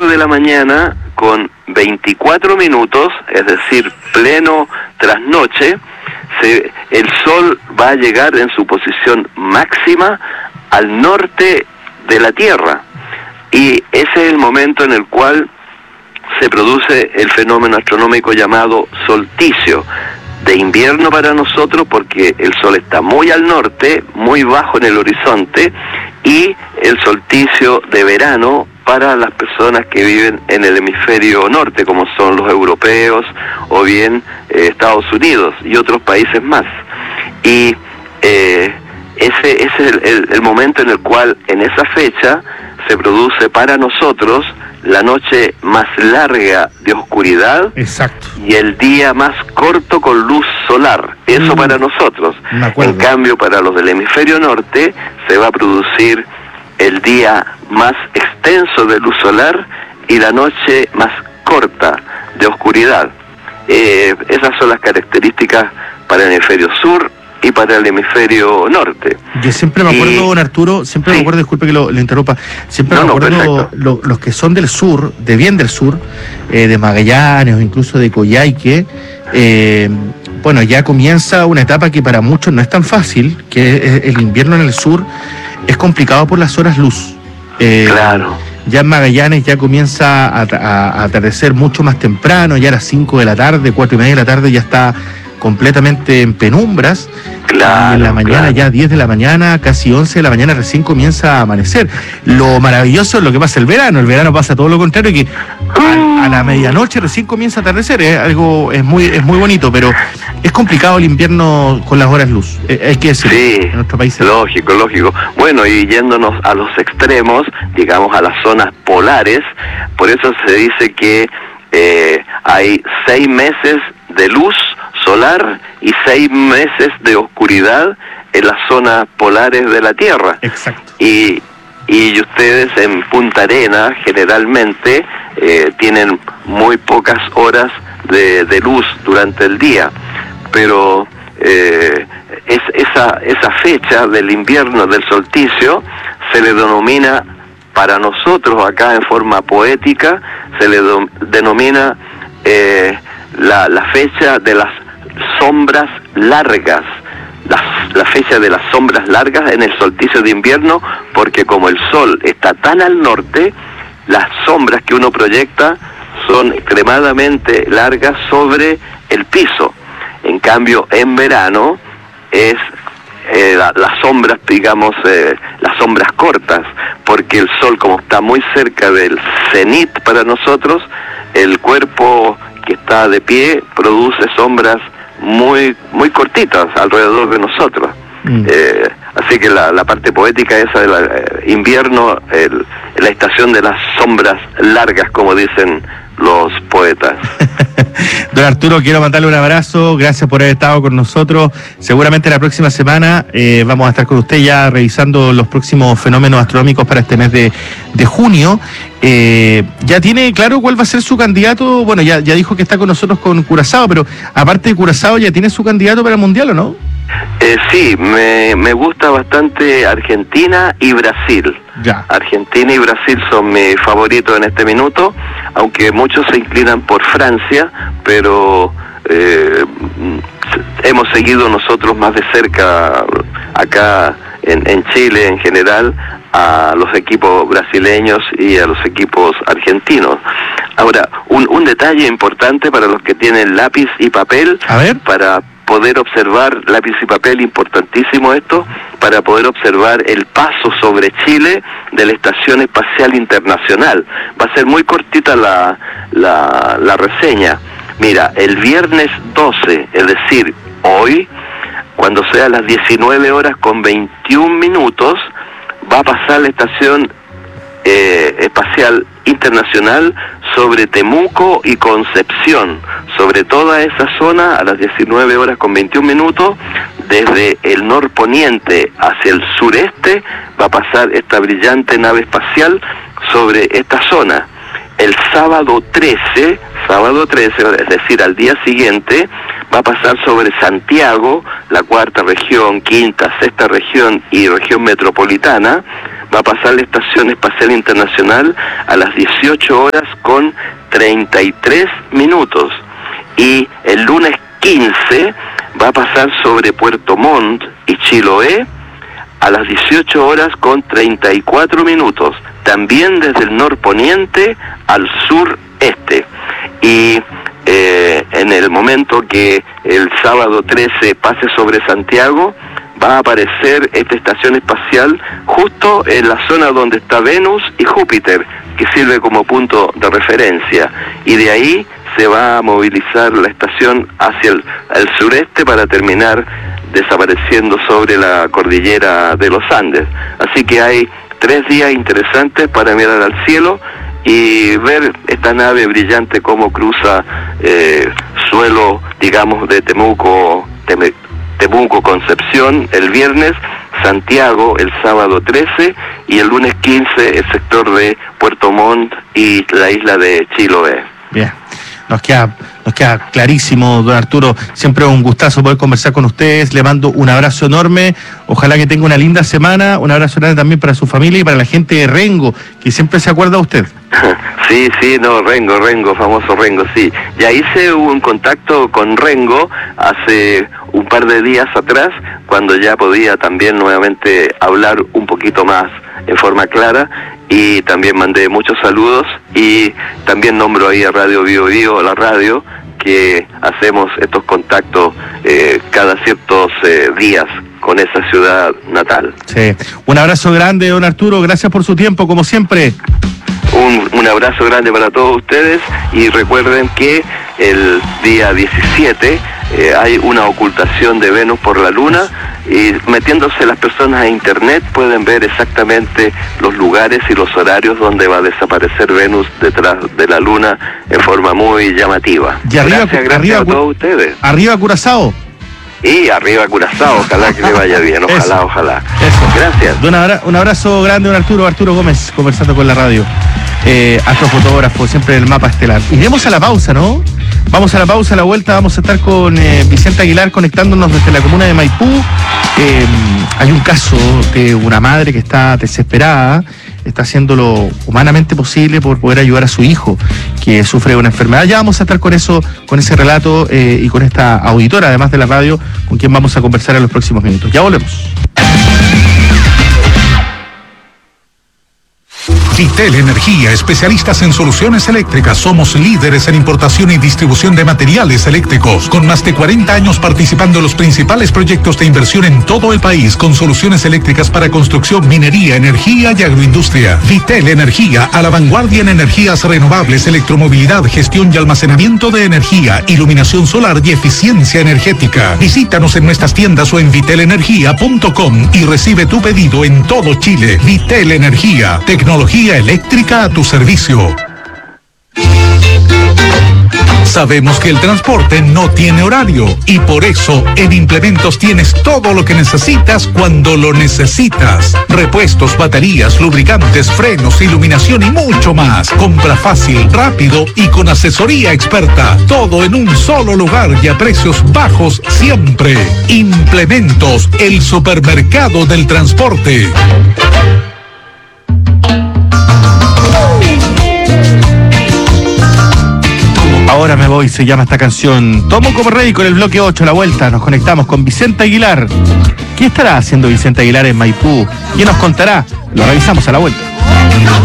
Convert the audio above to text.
4 de la mañana con 24 minutos, es decir, pleno trasnoche, el Sol va a llegar en su posición máxima al norte de la Tierra. Y ese es el momento en el cual se produce el fenómeno astronómico llamado solsticio, de invierno para nosotros porque el Sol está muy al norte, muy bajo en el horizonte, y el solsticio de verano para las personas que viven en el hemisferio norte, como son los europeos o bien Estados Unidos y otros países más. Y ese es el momento en el cual en esa fecha se produce para nosotros la noche más larga de oscuridad. Exacto. Y el día más corto con luz solar. Eso para nosotros. En cambio, para los del hemisferio norte se va a producir el día más extenso de luz solar y la noche más corta de oscuridad. Esas son las características para el hemisferio sur y para el hemisferio norte. Yo siempre me acuerdo, don Arturo, siempre me acuerdo, disculpe que lo interrumpa, siempre me acuerdo los que son del sur, de bien del sur, de Magallanes o incluso de Coyhaique, bueno, ya comienza una etapa que para muchos no es tan fácil, que es el invierno en el sur es complicado por las horas luz. Claro. Ya en Magallanes ya comienza a atardecer mucho más temprano, ya a las 5 de la tarde, 4:30 de la tarde ya está completamente en penumbras. Claro, y en la mañana, ya 10 de la mañana, casi 11 de la mañana recién comienza a amanecer. Lo maravilloso es lo que pasa el verano pasa todo lo contrario, que a la medianoche recién comienza a atardecer, es muy bonito, pero es complicado el invierno con las horas luz, hay que decirlo, en nuestro país. Lógico. Bueno, y yéndonos a los extremos, digamos a las zonas polares, por eso se dice que hay 6 meses de luz solar y 6 meses de oscuridad en las zonas polares de la Tierra. Exacto. Y ustedes en Punta Arenas generalmente tienen muy pocas horas de luz durante el día, pero esa fecha del invierno, del solsticio, se le denomina, para nosotros acá en forma poética, se le denomina la fecha de las sombras largas, la fecha de las sombras largas en el solsticio de invierno, porque como el sol está tan al norte, las sombras que uno proyecta son extremadamente largas sobre el piso. En cambio, en verano es las sombras, digamos, las sombras cortas, porque el sol, como está muy cerca del cenit para nosotros, el cuerpo que está de pie produce sombras muy cortitas alrededor de nosotros. Así que la parte poética esa del invierno, la estación de las sombras largas, como dicen los poetas. Don Arturo, quiero mandarle un abrazo, gracias por haber estado con nosotros. Seguramente la próxima semana vamos a estar con usted ya revisando los próximos fenómenos astronómicos para este mes de junio. ¿Ya tiene claro cuál va a ser su candidato? Bueno, ya dijo que está con nosotros con Curazao, pero aparte de Curazao, ¿ya tiene su candidato para el Mundial o no? Sí, me gusta bastante Argentina y Brasil. Ya. Argentina y Brasil son mis favoritos en este minuto, aunque muchos se inclinan por Francia, pero hemos seguido nosotros más de cerca acá en Chile en general a los equipos brasileños y a los equipos argentinos. Ahora, un detalle importante para los que tienen lápiz y papel, para poder observar, lápiz y papel, importantísimo esto, para poder observar el paso sobre Chile de la Estación Espacial Internacional. Va a ser muy cortita la reseña. Mira, el viernes 12, es decir, hoy, cuando sea las 19:21, va a pasar la Estación Espacial Internacional sobre Temuco y Concepción, sobre toda esa zona a las 19:21, desde el norponiente hacia el sureste va a pasar esta brillante nave espacial sobre esta zona. El sábado 13, es decir, al día siguiente, va a pasar sobre Santiago, la cuarta región, quinta, sexta región y región metropolitana, va a pasar la Estación Espacial Internacional a las 18 horas con 33 minutos. Y el lunes 15 va a pasar sobre Puerto Montt y Chiloé a las 18 horas con 34 minutos. También desde el norponiente al sureste. Y en el momento que el sábado 13 pase sobre Santiago, va a aparecer esta estación espacial justo en la zona donde está Venus y Júpiter, que sirve como punto de referencia. Y de ahí se va a movilizar la estación hacia el sureste para terminar desapareciendo sobre la cordillera de los Andes. Así que hay 3 días interesantes para mirar al cielo y ver esta nave brillante como cruza suelo, digamos, de Temuco, Concepción el viernes, Santiago el sábado 13 y el lunes 15 el sector de Puerto Montt y la isla de Chiloé. Bien, nos queda clarísimo, don Arturo. Siempre un gustazo poder conversar con ustedes. Le mando un abrazo enorme. Ojalá que tenga una linda semana. Un abrazo grande también para su familia y para la gente de Rengo, que siempre se acuerda de usted. Sí, no, Rengo, famoso Rengo, sí. Ya hice un contacto con Rengo hace un par de días atrás, cuando ya podía también nuevamente hablar un poquito más en forma clara, y también mandé muchos saludos, y también nombro ahí a Radio Bio Bio, la radio, que hacemos estos contactos cada ciertos días con esa ciudad natal. Sí, un abrazo grande, don Arturo, gracias por su tiempo, como siempre. Un abrazo grande para todos ustedes, y recuerden que el día 17 hay una ocultación de Venus por la Luna, y metiéndose las personas a internet pueden ver exactamente los lugares y los horarios donde va a desaparecer Venus detrás de la Luna en forma muy llamativa. Y arriba, gracias a todos ustedes. Arriba Curazao. Y arriba Curazao, ojalá que le vaya bien, ojalá. Eso. Gracias. Un abrazo grande, don Arturo Gómez, conversando con la radio. Astrofotógrafo, siempre en el mapa estelar. Iremos a la pausa, ¿no? Vamos a la pausa, a la vuelta vamos a estar con Vicente Aguilar conectándonos desde la comuna de Maipú. Hay un caso de una madre que está desesperada, está haciendo lo humanamente posible por poder ayudar a su hijo que sufre una enfermedad. Ya vamos a estar con eso, con ese relato y con esta auditora, además de la radio, con quien vamos a conversar en los próximos minutos. Ya volvemos. Vitel Energía, especialistas en soluciones eléctricas. Somos líderes en importación y distribución de materiales eléctricos, con más de 40 años participando en los principales proyectos de inversión en todo el país, con soluciones eléctricas para construcción, minería, energía y agroindustria. Vitel Energía, a la vanguardia en energías renovables, electromovilidad, gestión y almacenamiento de energía, iluminación solar y eficiencia energética. Visítanos en nuestras tiendas o en vitelenergia.com y recibe tu pedido en todo Chile. Vitel Energía, tecnología eléctrica a tu servicio. Sabemos que el transporte no tiene horario y por eso en Implementos tienes todo lo que necesitas cuando lo necesitas. Repuestos, baterías, lubricantes, frenos, iluminación y mucho más. Compra fácil, rápido y con asesoría experta. Todo en un solo lugar y a precios bajos siempre. Implementos, el supermercado del transporte. Ahora me voy, se llama esta canción. Tomo como rey con el bloque 8, la vuelta. Nos conectamos con Vicente Aguilar. ¿Qué estará haciendo Vicente Aguilar en Maipú? ¿Quién nos contará? Lo revisamos a la vuelta.